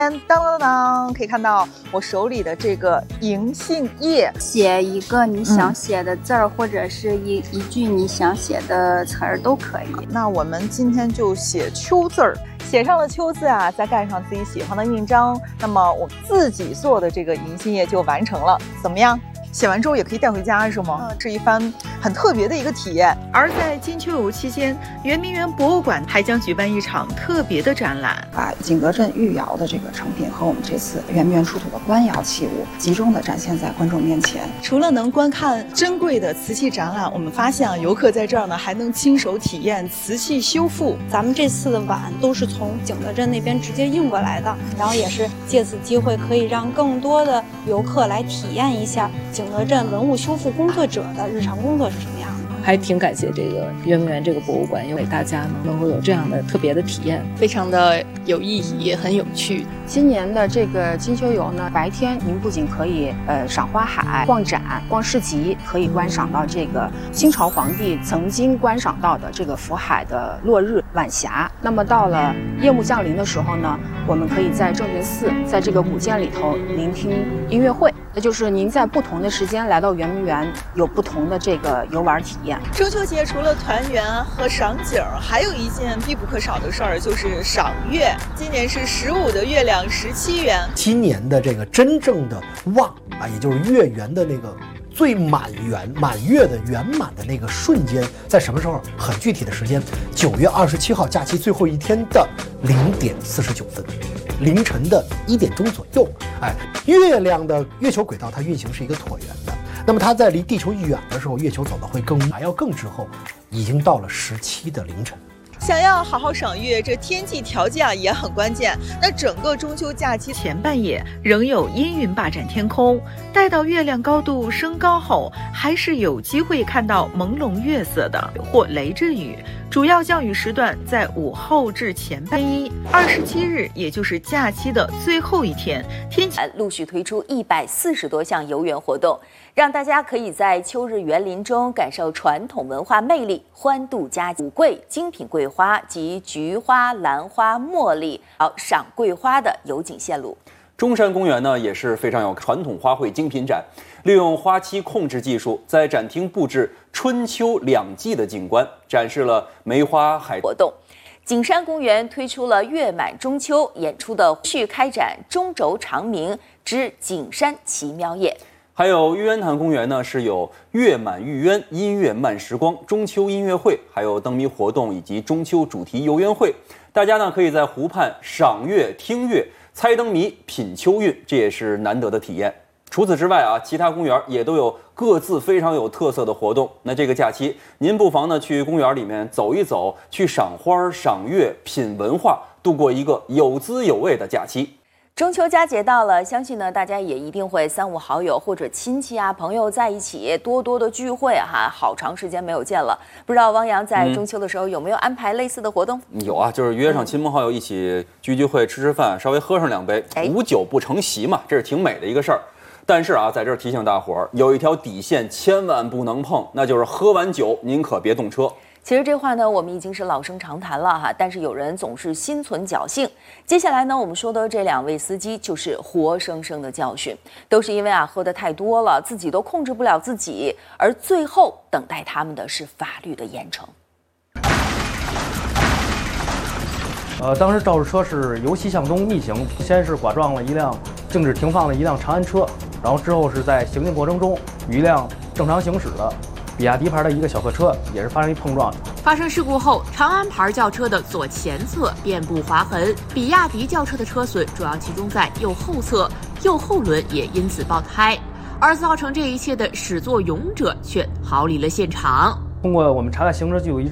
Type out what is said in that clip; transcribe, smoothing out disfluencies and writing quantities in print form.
当当当，可以看到我手里的这个银杏叶， 写一个你想写的字儿，或者是一句你想写的词儿都可以。 那我们今天就写秋字儿，写上了秋字啊，再盖上自己喜欢的印章，那么我自己做的这个银杏叶就完成了。怎么样？写完之后也可以带回家是吗？是一番很特别的一个体验。而在金秋游期间，圆明园博物馆还将举办一场特别的展览， 把景德镇御窑的这个成品和我们这次圆明园出土的官窑器物集中的展现在观众面前。 除了能观看珍贵的瓷器展览，我们发现游客在这儿呢还能亲手体验瓷器修复。 咱们这次的碗都是从景德镇那边直接运过来的，然后也是借此机会可以让更多的游客来体验一下景德镇文物修复工作者的日常工作是什么样的。 还挺感谢这个圆明园这个博物馆，因为大家能够有这样的特别的体验， 非常的有意义，也很有趣。 今年的这个金秋游呢，白天您不仅可以赏花海、逛展、逛市集，可以观赏到这个清朝皇帝曾经观赏到的这个福海的落日晚霞。那么到了夜幕降临的时候呢，我们可以在正觉寺，在这个古建里头聆听音乐会。那就是您在不同的时间来到圆明园，有不同的这个游玩体验。 中秋节除了团圆和赏景，还有一件必不可少的事儿，就是赏月。今年是15的月亮17圆。 今年的这个真正的望啊，也就是月圆的那个最满月的圆满的那个瞬间，在什么时候？很具体的时间，9月27号假期最后一天的0点49分。凌晨的1点钟左右，月亮的月球轨道它运行是一个椭圆的，那么它在离地球远的时候，月球走的会还要更滞后，已经到了17的凌晨。 想要好好赏月，这天气条件啊也很关键。那整个中秋假期前半夜仍有阴云霸占天空，待到月亮高度升高后，还是有机会看到朦胧月色的或雷阵雨。主要降雨时段在午后至前半夜。27日，也就是假期的最后一天，天气陆续推出140多项游园活动，让大家可以在秋日园林中感受传统文化魅力，欢度佳节。五桂精品桂花及菊花、兰花、茉莉，赏桂花的游景线路。 中山公园呢也是非常有传统花卉精品展，利用花期控制技术，在展厅布置春秋两季的景观，展示了梅花海活动。景山公园推出了月满中秋演出的续开展中轴长鸣之景山奇妙夜。 还有玉渊潭公园呢，是有月满玉渊音乐慢时光中秋音乐会，还有灯谜活动以及中秋主题游园会。大家呢可以在湖畔赏月、听月、猜灯谜、品秋韵，这也是难得的体验。除此之外啊，其他公园也都有各自非常有特色的活动。那这个假期，您不妨呢去公园里面走一走，去赏花、赏月、品文化，度过一个有滋有味的假期。 中秋佳节到了，相信呢大家也一定会3、5好友或者亲戚啊朋友在一起多多的聚会哈，好长时间没有见了。不知道汪洋在中秋的时候有没有安排类似的活动？ 有啊，就是约上亲朋好友一起聚会、吃饭，稍微喝上2杯，无酒不成席嘛，这是挺美的一个事儿。但是啊，在这儿提醒大伙儿，有一条底线千万不能碰，那就是喝完酒您可别动车。 其实这话呢，我们已经是老生常谈了哈，但是有人总是心存侥幸。接下来呢，我们说的这2位司机就是活生生的教训，都是因为喝得太多了，自己都控制不了自己，而最后等待他们的是法律的严惩。 当时肇事车是由西向东逆行，先是剐撞了一辆静止停放的一辆长安车，然后之后是在行进过程中与一辆正常行驶的比亚迪牌的一个小客车也是发生一碰撞。 发生事故后，长安牌轿车的左前侧遍布划痕，比亚迪轿车的车损主要集中在右后侧，右后轮也因此爆胎。而造成这一切的始作俑者却逃离了现场。 通过我们查看行车记录仪